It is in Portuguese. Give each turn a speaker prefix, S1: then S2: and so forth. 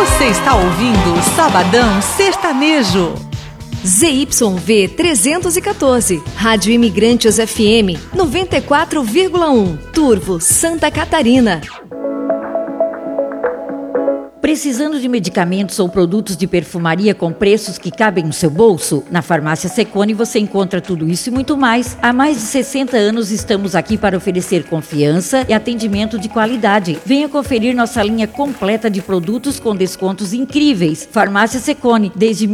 S1: Você está ouvindo Sabadão Sertanejo.
S2: ZYV 314, Rádio Imigrantes FM 94,1, Turvo, Santa Catarina.
S3: Precisando de medicamentos ou produtos de perfumaria com preços que cabem no seu bolso? Na Farmácia Secone você encontra tudo isso e muito mais. Há mais de 60 anos estamos aqui para oferecer confiança e atendimento de qualidade. Venha conferir nossa linha completa de produtos com descontos incríveis. Farmácia Secone, desde